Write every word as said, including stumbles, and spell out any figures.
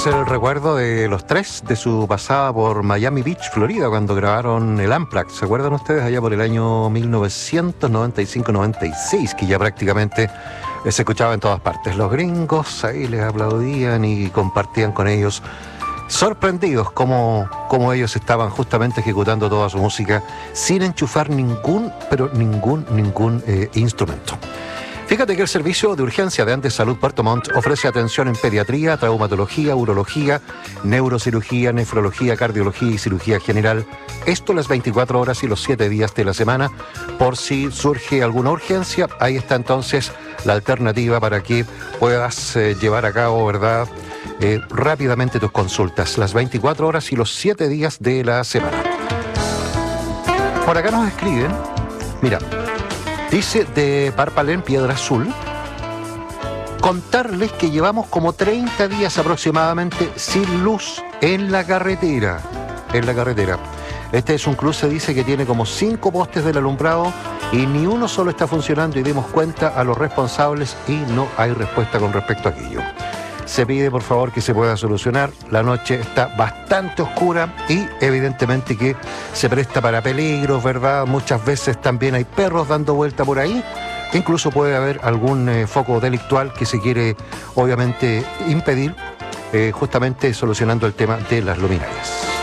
el recuerdo de los tres de su pasada por Miami Beach, Florida, cuando grabaron el Unplugged. ¿Se acuerdan ustedes? Allá por el año mil novecientos noventa y cinco noventa y seis, que ya prácticamente se escuchaba en todas partes. Los gringos ahí les aplaudían y compartían con ellos, sorprendidos como, como ellos estaban justamente ejecutando toda su música sin enchufar ningún, pero ningún, ningún eh, instrumento. Fíjate que el Servicio de Urgencia de Andes Salud Puerto Montt ofrece atención en pediatría, traumatología, urología, neurocirugía, nefrología, cardiología y cirugía general. Esto las veinticuatro horas y los siete días de la semana. Por si surge alguna urgencia, ahí está entonces la alternativa para que puedas eh, llevar a cabo, ¿verdad?, eh, rápidamente tus consultas. Las veinticuatro horas y los siete días de la semana. Por acá nos escriben, mira, dice de Parpalén, Piedra Azul, contarles que llevamos como treinta días aproximadamente sin luz en la carretera. En la carretera. Este es un cruce, dice, que tiene como cinco postes del alumbrado y ni uno solo está funcionando, y dimos cuenta a los responsables y no hay respuesta con respecto a aquello. Se pide por favor que se pueda solucionar. La noche está bastante oscura y evidentemente que se presta para peligros, ¿verdad? Muchas veces también hay perros dando vuelta por ahí. Incluso puede haber algún eh, foco delictual que se quiere obviamente impedir, eh, justamente solucionando el tema de las luminarias.